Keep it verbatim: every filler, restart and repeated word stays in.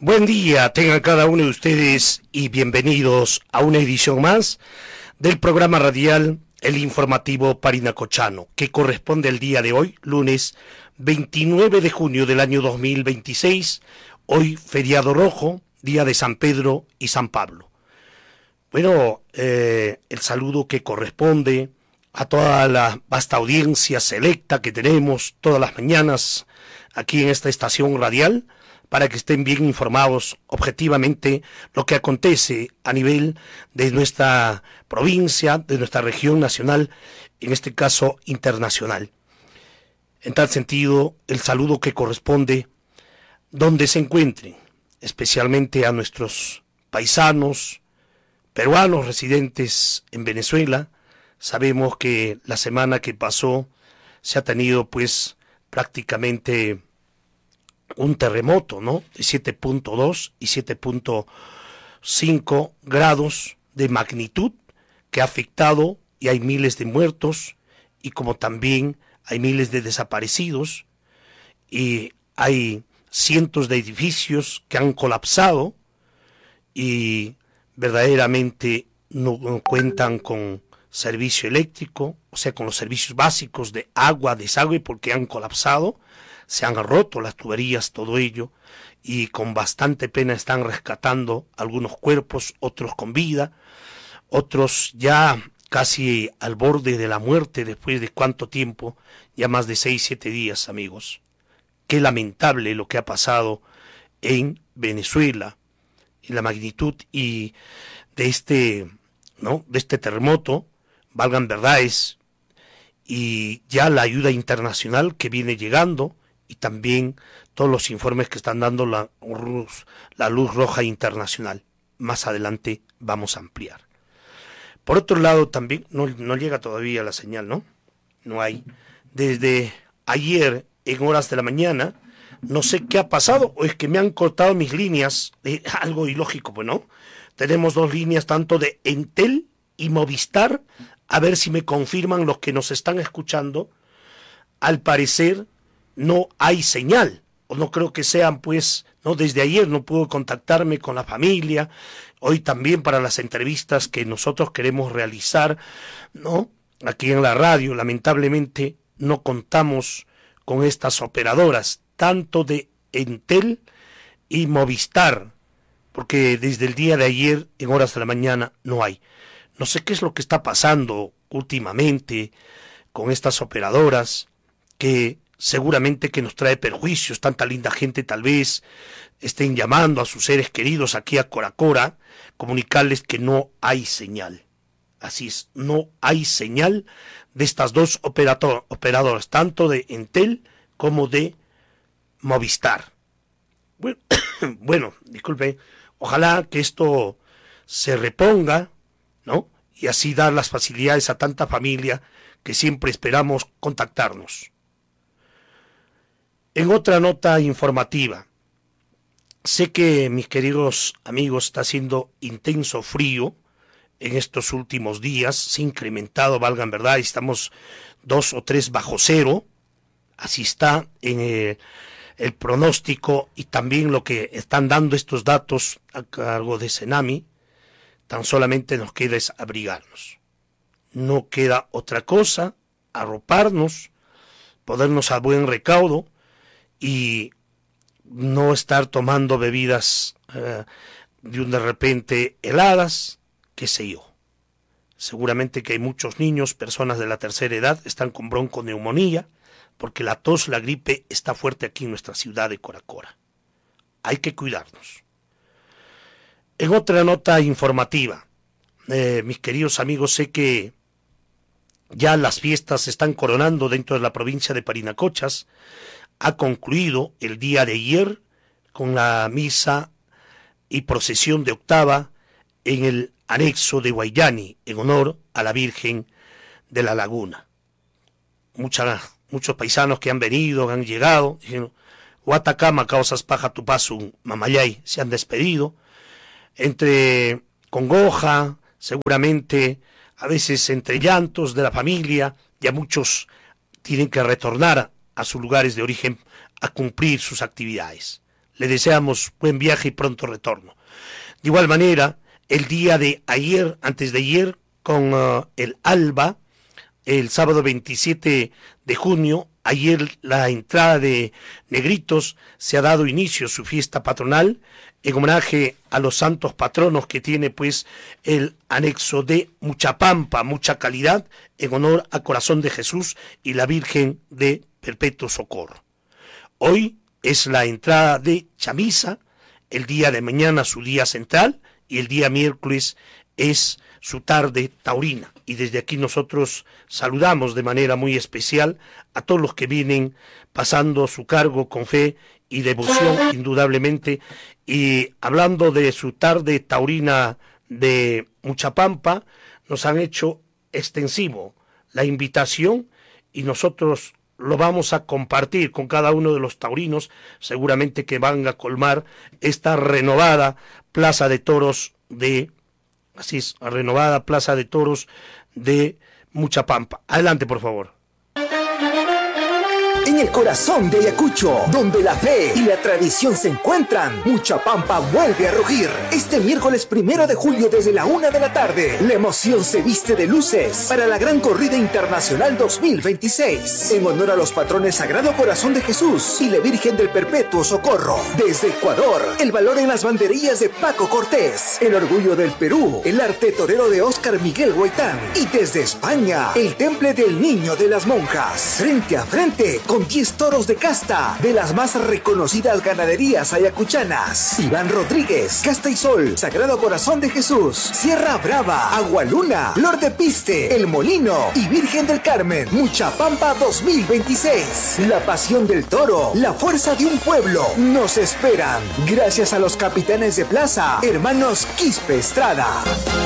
Buen día, tengan cada uno de ustedes y bienvenidos a una edición más del programa radial El Informativo Parinacochano, que corresponde al día de hoy, lunes veintinueve de junio del año dos mil veintiséis, hoy feriado rojo, día de San Pedro y San Pablo. Bueno, eh, el saludo que corresponde a toda la vasta audiencia selecta que tenemos todas las mañanas aquí en esta estación radial, para que estén bien informados objetivamente lo que acontece a nivel de nuestra provincia, de nuestra región nacional, en este caso internacional. En tal sentido, el saludo que corresponde donde se encuentren, especialmente a nuestros paisanos, peruanos residentes en Venezuela. Sabemos que la semana que pasó se ha tenido pues prácticamente un terremoto, ¿no? De siete punto dos y siete punto cinco grados de magnitud que ha afectado, y hay miles de muertos, y como también hay miles de desaparecidos, y hay cientos de edificios que han colapsado y verdaderamente no cuentan con servicio eléctrico, o sea, con los servicios básicos de agua, desagüe, porque han colapsado. Se han roto las tuberías, todo ello, y con bastante pena están rescatando algunos cuerpos, otros con vida, otros ya casi al borde de la muerte después de cuánto tiempo, ya más de seis, siete días, amigos. Qué lamentable lo que ha pasado en Venezuela, y la magnitud y de este, ¿no? de este terremoto, valgan verdades, y ya la ayuda internacional que viene llegando, y también todos los informes que están dando la, la Luz Roja Internacional. Más adelante vamos a ampliar. Por otro lado, también no, no llega todavía la señal, ¿no? No hay. Desde ayer, en horas de la mañana, no sé qué ha pasado, o es que me han cortado mis líneas, de algo ilógico, pues, ¿no? Tenemos dos líneas, tanto de Entel y Movistar, a ver si me confirman los que nos están escuchando. Al parecer no hay señal, o no creo que sean, pues, no, desde ayer no puedo contactarme con la familia, hoy también para las entrevistas que nosotros queremos realizar, ¿no? Aquí en la radio, lamentablemente, no contamos con estas operadoras, tanto de Entel y Movistar, porque desde el día de ayer, en horas de la mañana, no hay. No sé qué es lo que está pasando últimamente con estas operadoras, que seguramente que nos trae perjuicios. Tanta linda gente tal vez estén llamando a sus seres queridos aquí a Coracora, comunicarles que no hay señal. Así es, no hay señal de estas dos operadoras, operadoras tanto de Entel como de Movistar. Bueno, bueno, disculpe, ojalá que esto se reponga, ¿no? Y así dar las facilidades a tanta familia que siempre esperamos contactarnos. En otra nota informativa, sé que, mis queridos amigos, está haciendo intenso frío en estos últimos días, se ha incrementado, valgan verdad, estamos dos o tres bajo cero, así está en el, el pronóstico, y también lo que están dando estos datos a cargo de Senami. Tan solamente nos queda es abrigarnos, no queda otra cosa, arroparnos, ponernos a buen recaudo, y no estar tomando bebidas eh, de un de repente heladas, qué sé yo. Seguramente que hay muchos niños, personas de la tercera edad, están con bronconeumonía, porque la tos, la gripe está fuerte aquí en nuestra ciudad de Coracora. Hay que cuidarnos. En otra nota informativa, eh, mis queridos amigos, sé que ya las fiestas se están coronando dentro de la provincia de Parinacochas. Ha concluido el día de ayer con la misa y procesión de octava en el anexo de Guayani, en honor a la Virgen de la Laguna. Mucha, muchos paisanos que han venido, han llegado, diciendo, Huatacama, causas paja tu paso, Mamayay, se han despedido, entre congoja, seguramente, a veces entre llantos de la familia, ya muchos tienen que retornar a sus lugares de origen a cumplir sus actividades. Le deseamos buen viaje y pronto retorno. De igual manera, el día de ayer, antes de ayer, con uh, el Alba, el sábado veintisiete de junio, ayer la entrada de Negritos, se ha dado inicio a su fiesta patronal en homenaje a los santos patronos que tiene pues el anexo de Muchapampa, mucha calidad, en honor a Corazón de Jesús y la Virgen de Perpetuo Socorro. Hoy es la entrada de Chamisa, el día de mañana su día central y el día miércoles es su tarde taurina. Y desde aquí nosotros saludamos de manera muy especial a todos los que vienen pasando su cargo con fe y devoción, indudablemente. Y hablando de su tarde taurina de Muchapampa, nos han hecho extensivo la invitación y nosotros lo vamos a compartir con cada uno de los taurinos, seguramente que van a colmar esta renovada Plaza de Toros de, así es, renovada Plaza de Toros de Muchapampa. Adelante, por favor. En el corazón de Ayacucho, donde la fe y la tradición se encuentran, Muchapampa vuelve a rugir. Este miércoles primero de julio desde la una de la tarde, la emoción se viste de luces para la gran corrida internacional dos mil veintiséis, en honor a los patrones Sagrado Corazón de Jesús y la Virgen del Perpetuo Socorro. Desde Ecuador, el valor en las banderillas de Paco Cortés, el orgullo del Perú, el arte torero de Óscar Miguel Huaytán, y desde España, el temple del Niño de las Monjas. Frente a frente, con diez toros de casta de las más reconocidas ganaderías ayacuchanas: Iván Rodríguez, Casta y Sol, Sagrado Corazón de Jesús, Sierra Brava, Agualuna, Flor de Piste, El Molino y Virgen del Carmen. Muchapampa dos mil veintiséis. La pasión del toro, la fuerza de un pueblo nos esperan. Gracias a los capitanes de plaza, hermanos Quispe Estrada.